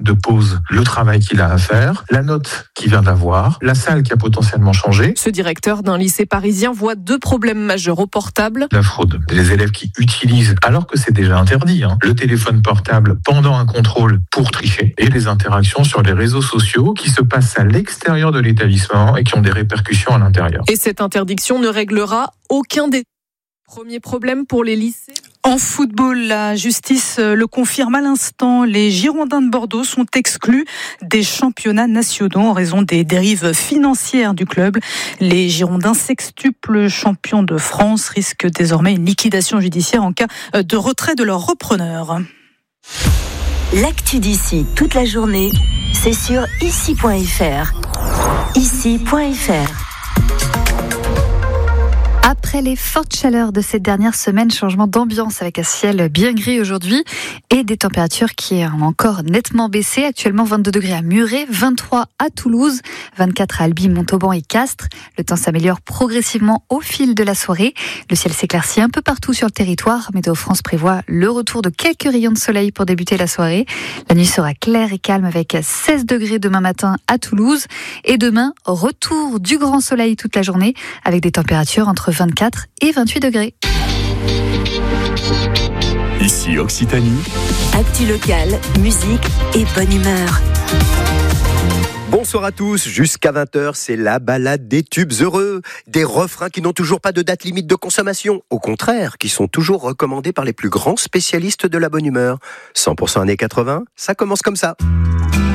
de pause le travail qu'il a à faire, la note qu'il vient d'avoir, la salle qui a potentiellement changé. Ce directeur d'un lycée parisien voit 2 problèmes majeurs au portable. La fraude. Les élèves qui utilisent, alors que c'est déjà interdit, le téléphone portable pendant un contrôle pour tricher, et les interactions sur les réseaux sociaux qui se passent à l'extérieur de l'établissement et qui ont des répercussions à l'intérieur. Et cette interdiction ne réglera aucun des premiers problèmes pour les lycées. En football, la justice le confirme à l'instant. Les Girondins de Bordeaux sont exclus des championnats nationaux en raison des dérives financières du club. Les Girondins, sextuples champions de France, risquent désormais une liquidation judiciaire en cas de retrait de leur repreneur. L'actu d'ici toute la journée, c'est sur ici.fr. Ici.fr. Après les fortes chaleurs de cette dernière semaine, changement d'ambiance avec un ciel bien gris aujourd'hui et des températures qui ont encore nettement baissé. Actuellement 22 degrés à Muret, 23 à Toulouse, 24 à Albi, Montauban et Castres. Le temps s'améliore progressivement au fil de la soirée. Le ciel s'éclaircit un peu partout sur le territoire. Météo France prévoit le retour de quelques rayons de soleil pour débuter la soirée. La nuit sera claire et calme avec 16 degrés demain matin à Toulouse. Et demain, retour du grand soleil toute la journée avec des températures entre 24 et 28 degrés. Ici Occitanie. Actu locale, musique et bonne humeur. Bonsoir à tous, jusqu'à 20h, c'est la balade des tubes heureux. Des refrains qui n'ont toujours pas de date limite de consommation. Au contraire, qui sont toujours recommandés par les plus grands spécialistes de la bonne humeur. 100% années 80, ça commence comme ça.